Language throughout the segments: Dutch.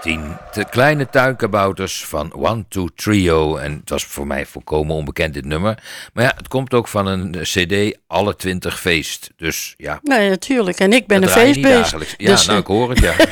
10. De kleine tuinkabouters van 1, 2, Trio. En het was voor mij volkomen onbekend dit nummer. Maar ja, het komt ook van een cd Alle 20 Feest. Dus ja. Nee, natuurlijk. En ik ben een feestbeest. Ja, dus, nou ik hoor het, ja.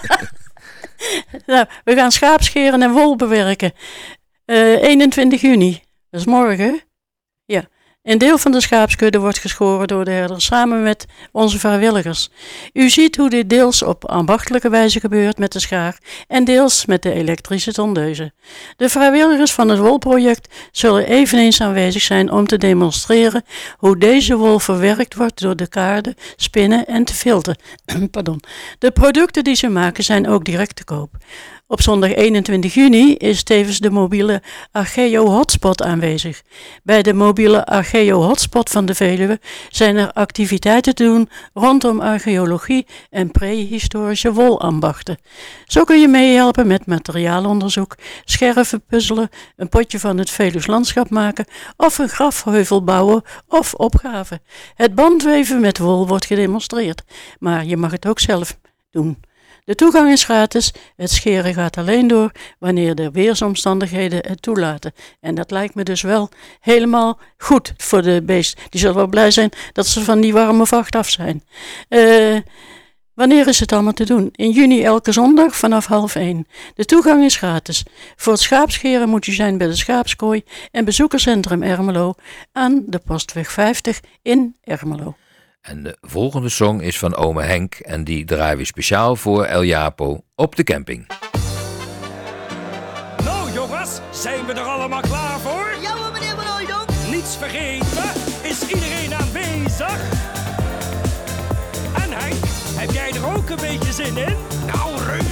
Nou, we gaan schaapscheren en wol bewerken. 21 juni. Dat is morgen. Ja. Een deel van de schaapskudde wordt geschoren door de herder samen met onze vrijwilligers. U ziet hoe dit deels op ambachtelijke wijze gebeurt met de schaar en deels met de elektrische tondeuze. De vrijwilligers van het wolproject zullen eveneens aanwezig zijn om te demonstreren hoe deze wol verwerkt wordt door de kaarden, spinnen en te filten. Pardon. De producten die ze maken zijn ook direct te koop. Op zondag 21 juni is tevens de mobiele Archeo Hotspot aanwezig. Bij de mobiele Archeo Hotspot van de Veluwe zijn er activiteiten te doen rondom archeologie en prehistorische wolambachten. Zo kun je meehelpen met materiaalonderzoek, scherven puzzelen, een potje van het Veluws landschap maken of een grafheuvel bouwen of opgraven. Het bandweven met wol wordt gedemonstreerd, maar je mag het ook zelf doen. De toegang is gratis, het scheren gaat alleen door wanneer de weersomstandigheden het toelaten. En dat lijkt me dus wel helemaal goed voor de beest. Die zullen wel blij zijn dat ze van die warme vacht af zijn. Wanneer is het allemaal te doen? In juni elke zondag vanaf 12:30. De toegang is gratis. Voor het schaapscheren moet u zijn bij de Schaapskooi en bezoekerscentrum Ermelo aan de Postweg 50 in Ermelo. En de volgende song is van ome Henk en die draaien we speciaal voor El Japo op de camping. Nou jongens, zijn we er allemaal klaar voor? Ja hoor, meneer Van Hooijdonk. Niets vergeten? Is iedereen aanwezig? En Henk, heb jij er ook een beetje zin in? Nou, reuze